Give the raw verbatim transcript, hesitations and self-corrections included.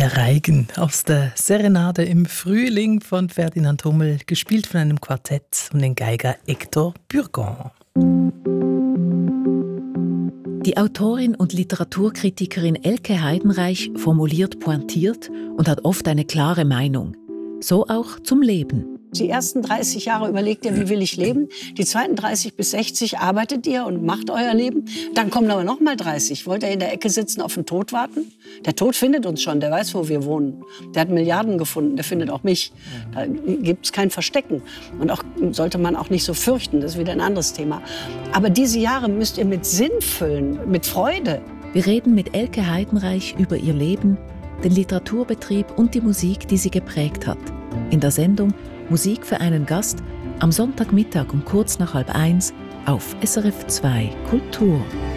Der Reigen aus der Serenade im Frühling von Ferdinand Hummel, gespielt von einem Quartett um den Geiger Hector Burgon. Die Autorin und Literaturkritikerin Elke Heidenreich formuliert pointiert und hat oft eine klare Meinung. So auch zum Leben. Die ersten dreißig Jahre überlegt ihr, wie will ich leben. Die zweiten dreißig bis sechzig arbeitet ihr und macht euer Leben. Dann kommen aber noch mal dreißig. Wollt ihr in der Ecke sitzen, auf den Tod warten? Der Tod findet uns schon, der weiß, wo wir wohnen. Der hat Milliarden gefunden, der findet auch mich. Da gibt es kein Verstecken. Und auch sollte man auch nicht so fürchten, das ist wieder ein anderes Thema. Aber diese Jahre müsst ihr mit Sinn füllen, mit Freude. Wir reden mit Elke Heidenreich über ihr Leben, den Literaturbetrieb und die Musik, die sie geprägt hat. In der Sendung Musik für einen Gast am Sonntagmittag um kurz nach halb eins auf S R F zwei Kultur.